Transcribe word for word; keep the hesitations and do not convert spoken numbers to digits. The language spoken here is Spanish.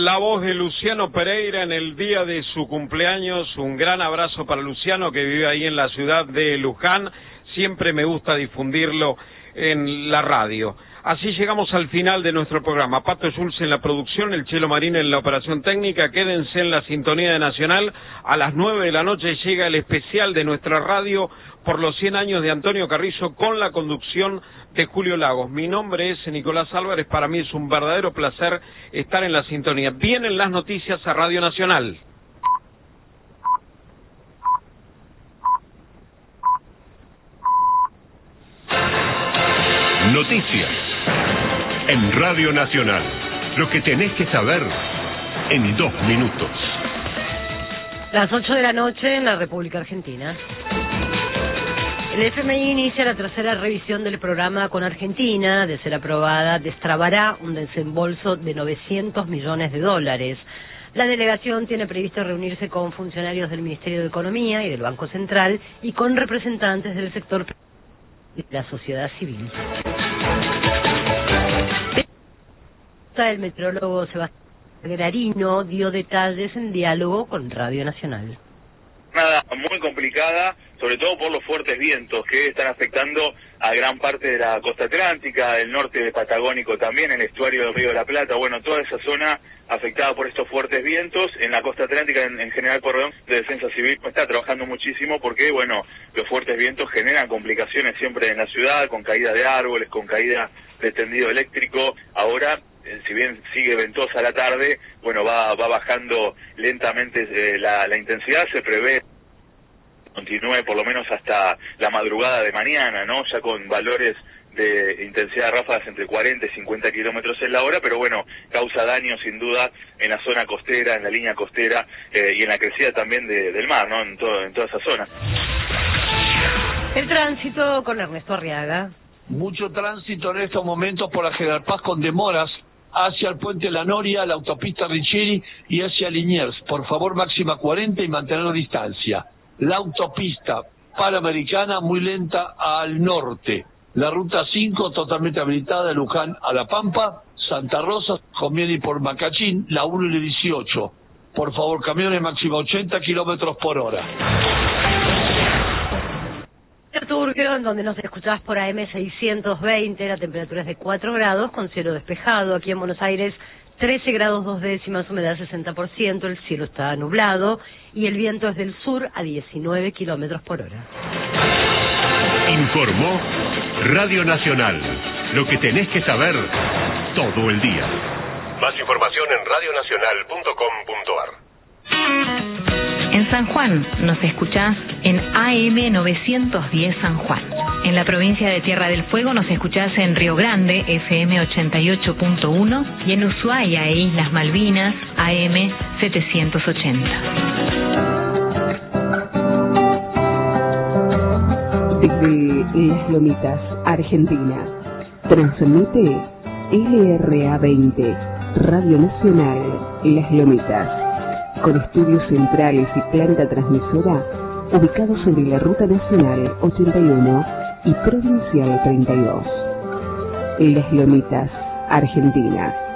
la voz de Luciano Pereira en el día de su cumpleaños. Un gran abrazo para Luciano, que vive ahí en la ciudad de Luján. Siempre me gusta difundirlo en la radio. Así llegamos al final de nuestro programa. Pato Schulz en la producción, el Chelo Marín en la operación técnica. Quédense en la sintonía de Nacional. A las nueve de la noche llega el especial de nuestra radio por los cien años de Antonio Carrizo, con la conducción de Julio Lagos. Mi nombre es Nicolás Álvarez. Para mí es un verdadero placer estar en la sintonía. Vienen las noticias a Radio Nacional. Noticias en Radio Nacional. Lo que tenés que saber en dos minutos. Las ocho de la noche en la República Argentina. El F M I inicia la tercera revisión del programa con Argentina. De ser aprobada, destrabará un desembolso de novecientos millones de dólares. La delegación tiene previsto reunirse con funcionarios del Ministerio de Economía y del Banco Central y con representantes del sector y la sociedad civil. El meteorólogo Sebastián Guerarino dio detalles en diálogo con Radio Nacional. Nada, muy complicada, sobre todo por los fuertes vientos que están afectando a gran parte de la costa atlántica, el norte de Patagónico también, el estuario del Río de la Plata, bueno, toda esa zona afectada por estos fuertes vientos. En la costa atlántica, en, en general, Corredón de Defensa Civil está trabajando muchísimo porque, bueno, los fuertes vientos generan complicaciones siempre en la ciudad, con caída de árboles, con caída de tendido eléctrico. Ahora, si bien sigue ventosa la tarde, bueno, va va bajando lentamente eh, la, la intensidad. Se prevé continúe por lo menos hasta la madrugada de mañana, ¿no? Ya con valores de intensidad de ráfagas entre cuarenta y cincuenta kilómetros en la hora, pero bueno, causa daño sin duda en la zona costera, en la línea costera eh, y en la crecida también de, del mar, ¿no? En, todo, en toda esa zona. El tránsito con Ernesto Arriaga. Mucho tránsito en estos momentos por la General Paz con demoras hacia el puente La Noria, la autopista Riccieri y hacia Liniers. Por favor, máxima cuarenta y mantener distancia. La autopista Panamericana muy lenta al norte. La ruta cinco totalmente habilitada de Luján a La Pampa. Santa Rosa conviene ir por Macachín, la uno y la dieciocho. Por favor, camiones máxima ochenta kilómetros por hora. Turbio, en donde nos escuchás por A M seiscientos veinte, la temperatura es de cuatro grados, con cielo despejado. Aquí en Buenos Aires, trece grados dos décimas, humedad sesenta por ciento, el cielo está nublado y el viento es del sur a diecinueve kilómetros por hora. Informó Radio Nacional. Lo que tenés que saber todo el día. Más información en radio nacional punto com punto a r. En San Juan nos escuchás en A M novecientos diez San Juan. En la provincia de Tierra del Fuego nos escuchás en Río Grande, F M ochenta y ocho punto uno, y en Ushuaia e Islas Malvinas, A M setecientos ochenta. Desde Las Lomitas, Argentina, transmite L R A veinte, Radio Nacional Las Lomitas, con estudios centrales y planta transmisora ubicados sobre la Ruta Nacional ochenta y uno y Provincial treinta y dos. Las Lomitas, Argentina.